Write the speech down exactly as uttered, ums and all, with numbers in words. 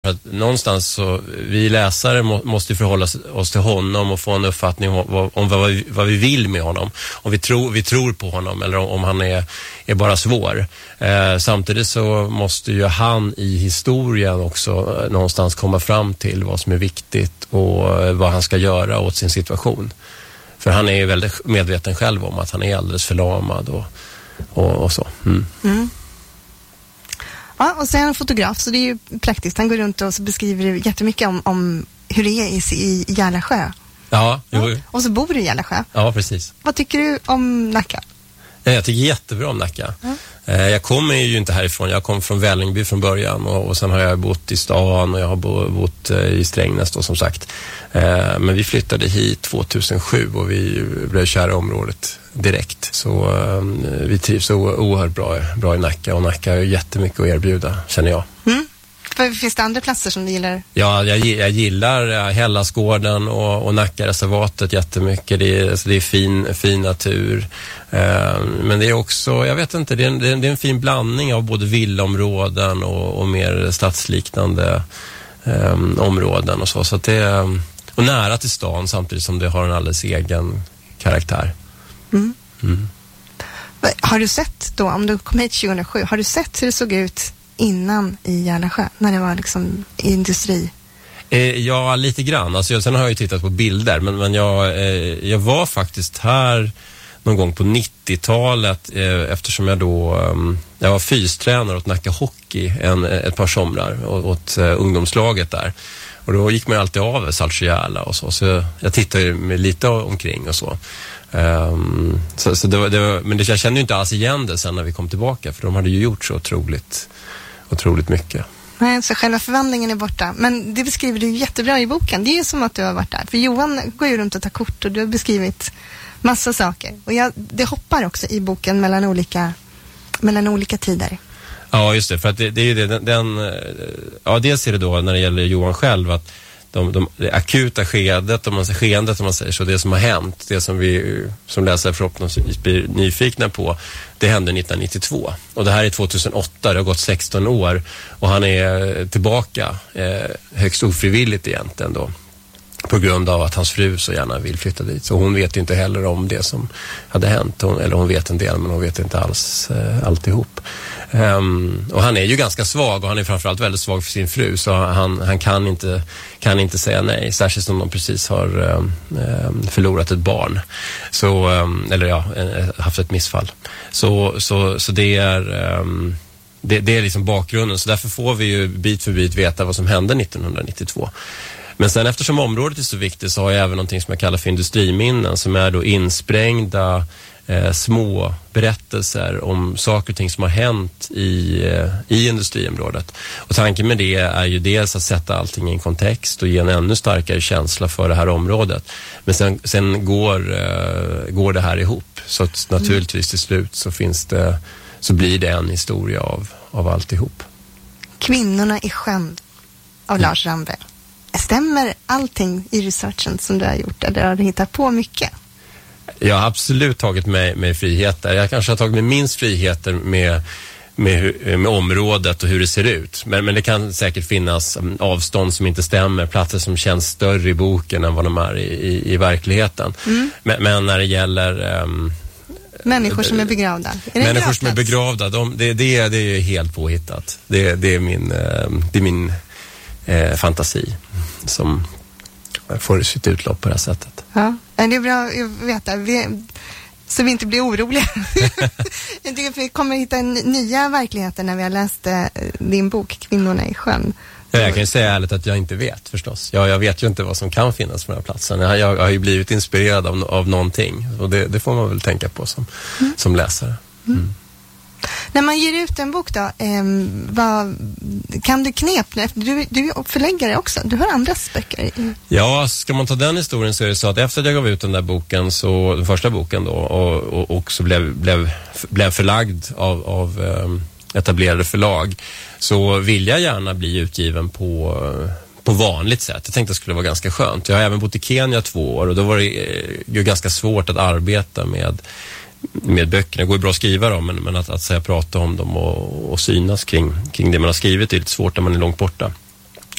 För att någonstans så, vi läsare må, måste förhålla oss till honom och få en uppfattning om, om vad, vi, vad vi vill med honom. Om vi, tro, vi tror på honom eller om, om han är, är bara svår. Eh, samtidigt så måste ju han i historien också någonstans komma fram till vad som är viktigt och vad han ska göra åt sin situation. För han är ju väldigt medveten själv om att han är alldeles förlamad och, och, och så. Mm. Mm. Ja, och sen är han fotograf, så det är ju praktiskt. Han går runt och så beskriver jättemycket om, om hur det är i, i Järlasjö. Ja, jo. Ja, och så bor du i Järlasjö. Ja, precis. Vad tycker du om Nacka? Jag tycker jättebra om Nacka. Mm. Jag kommer ju inte härifrån. Jag kom från Vällingby från början och, och sen har jag bott i stan och jag har bott i Strängnäs då, som sagt. Men vi flyttade hit tjugohundrasju och vi blev kära i området direkt. Så vi trivs så oerhört bra, bra i Nacka och Nacka har jättemycket att erbjuda, känner jag. Mm. Finns det andra platser som du gillar? Ja, jag, jag gillar Hällasgården och, och Nackareservatet jättemycket. Det är, alltså det är fin, fin natur. Eh, men det är också, jag vet inte, det är, en, det är en fin blandning av både villaområden och, och mer stadsliknande eh, områden och så. Så att det är, och nära till stan samtidigt som det har en alldeles egen karaktär. Mm. Mm. Har du sett då, om du kom hit tjugohundrasju, har du sett hur det såg ut innan i Järlasjö, när det var liksom industri? Eh, ja, lite grann. Alltså, sen har jag ju tittat på bilder, men, men jag, eh, jag var faktiskt här någon gång på nittiotalet eh, eftersom jag då eh, jag var fystränare åt Nacka Hockey en, ett par somrar åt eh, ungdomslaget där. Och då gick man ju alltid av Saltsjöjärla och så. Så jag, jag tittade mig lite omkring och så. Um, så, så det var, det var, men det, jag kände ju inte alls igen det sen när vi kom tillbaka, för de hade ju gjort så otroligt otroligt mycket. Nej, så själva förvandlingen är borta. Men det beskriver du jättebra i boken. Det är ju som att du har varit där. För Johan går ju runt och tar kort och du har beskrivit massa saker. Och jag, det hoppar också i boken mellan olika, mellan olika tider. Ja, just det. För att det, det är ju det, den, den, ja, dels är det då när det gäller Johan själv att de, de, det akuta skedet, om man säger, skeendet om man säger så, det som har hänt, det som vi som läsare förhoppningsvis blir nyfikna på, det hände nittonhundranittiotvå. Och det här är tjugohundraåtta, det har gått sexton år och han är tillbaka eh, högst ofrivilligt egentligen då. På grund av att hans fru så gärna vill flytta dit. Så hon vet inte heller om det som hade hänt. Hon, eller hon vet en del, men hon vet inte alls eh, alltihop. Um, och han är ju ganska svag och han är framförallt väldigt svag för sin fru. Så han, han kan, inte, kan inte säga nej. Särskilt som de precis har um, förlorat ett barn. Så, um, eller ja, haft ett missfall. Så, så, så det är... Um, det, det är liksom bakgrunden. Så därför får vi ju bit för bit veta vad som hände nittonhundranittiotvå. Men sen eftersom området är så viktigt så har jag även någonting som jag kallar för industriminnen, som är då insprängda eh, små berättelser om saker och ting som har hänt i, eh, i industriområdet. Och tanken med det är ju dels att sätta allting i en kontext och ge en ännu starkare känsla för det här området. Men sen, sen går, eh, går det här ihop. Så att naturligtvis till slut så, finns det, så blir det en historia av, av alltihop. Kvinnorna i sjön av mm. Lars Ramberg. Stämmer allting i researchen som du har gjort, eller har du hittat på mycket? Jag har absolut tagit mig, mig friheter. Jag kanske har tagit mig minst friheter med, med, med området och hur det ser ut. Men, men det kan säkert finnas avstånd som inte stämmer, platser som känns större i boken än vad de är i, i, i verkligheten. Mm. Men, men när det gäller... Um, människor som är begravda. Är människor gravplats? Som är begravda, de, det, det, det är helt påhittat. Det, det är min... Det är min Eh, fantasi som får sitt utlopp på det här sättet. Ja, det är bra att veta. Vi, så vi inte blir oroliga. Jag tycker att vi kommer att hitta nya verkligheter när vi har läst eh, din bok Kvinnorna i sjön. Ja, jag kan ju säga ärligt att jag inte vet förstås. Jag, jag vet ju inte vad som kan finnas på den här platsen. Jag, jag har ju blivit inspirerad av, av någonting. Och det, det får man väl tänka på som, mm. som läsare. Mm. Mm. När man ger ut en bok då, eh, vad, kan du knep? Du, du är förläggare också, du har andra böcker. Ja, ska man ta den historien så är det så att efter att jag gav ut den där boken, så, den första boken då, och, och, och så blev, blev, blev förlagd av, av eh, etablerade förlag, så vill jag gärna bli utgiven på... på vanligt sätt. Jag tänkte att det skulle vara ganska skönt. Jag har även bott i Kenya två år och då var det ju ganska svårt att arbeta med med böckerna. Det går ju bra att skriva dem, men, men att, att säga, prata om dem och, och synas kring, kring det man har skrivit är lite svårt när man är långt borta.